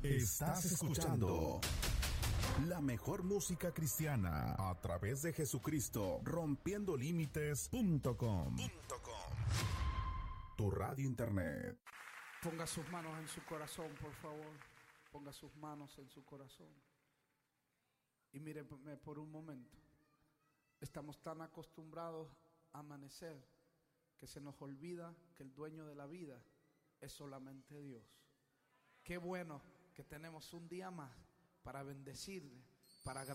Estás escuchando la mejor música cristiana a través de Jesucristo, rompiendolímites.com. Tu radio internet. Ponga sus manos en su corazón, por favor. Ponga sus manos en su corazón. Y míreme por un momento. Estamos tan acostumbrados a amanecer que se nos olvida que el dueño de la vida es solamente Dios. Qué bueno que tenemos un día más para bendecirle, para agradecerle.